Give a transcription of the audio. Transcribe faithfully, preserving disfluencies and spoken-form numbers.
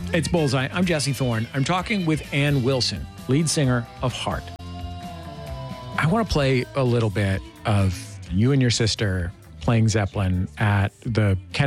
It's Bullseye. I'm Jesse Thorne. I'm talking with Ann Wilson, lead singer of Heart. I want to play a little bit of you and your sister playing Zeppelin at the